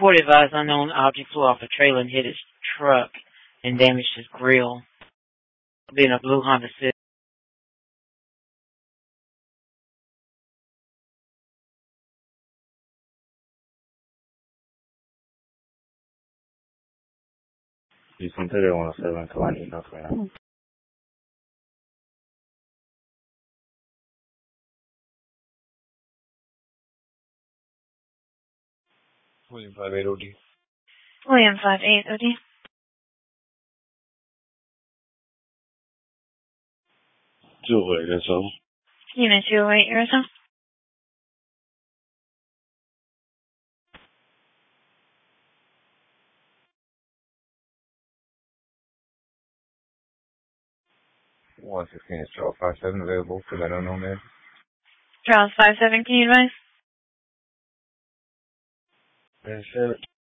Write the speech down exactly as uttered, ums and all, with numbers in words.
Report advised unknown object flew off a trailer and hit his truck and damaged his grill. Being a blue Honda Civic. You consider one oh seven Kalani, North Carolina. William five eight O D. William five eight O D. two oh eight, that's all. Unit two oh eight, Arizona. one sixteen is Charles five seven available for that unknown man. Charles five seven, can you advise? Yes, sir.